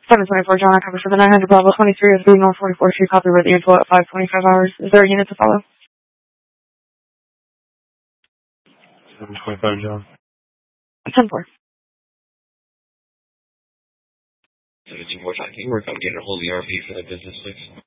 724 John, I cover for the 900 Bravo 23 of 3 North 44th Street, copyright the info at 5:25 hours. Is there a unit to follow? 725 John. 10-4. 724 John, can you work on getting a hold of the RP for that business, please?